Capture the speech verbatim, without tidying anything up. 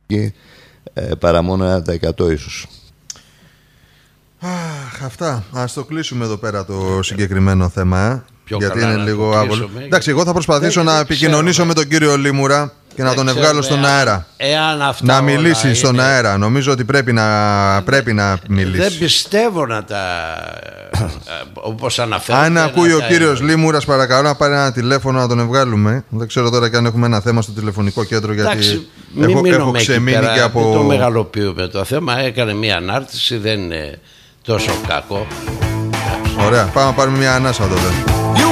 ε, παρά μόνο ένα τοις εκατό ίσως. Αχ, αυτά. Ας το κλείσουμε εδώ πέρα το συγκεκριμένο θέμα, ε? Γιατί είναι λίγο άβολο. Εντάξει, εγώ θα προσπαθήσω δεν, να επικοινωνήσω ξέρω, με τον κύριο Λίμουρα και να τον ξέρω, ευγάλω στον εάν, αέρα. Εάν αυτά να μιλήσει στον είναι... αέρα. Νομίζω ότι πρέπει να, πρέπει να μιλήσει. Δεν πιστεύω να τα. Όπως αναφέρεται. Αν ακούει ο κύριος Λίμουρας, παρακαλώ να πάρει ένα τηλέφωνο να τον ευγάλουμε. Δεν ξέρω τώρα και αν έχουμε ένα θέμα στο τηλεφωνικό κέντρο. Γιατί εντάξει, έχω, έχω ξεμείνει και από. Δεν το μεγαλοποιούμε το θέμα. Έκανε μια ανάρτηση, δεν είναι τόσο κακό. Ωραία, πάμε να πάρουμε μια ανάσα τότε.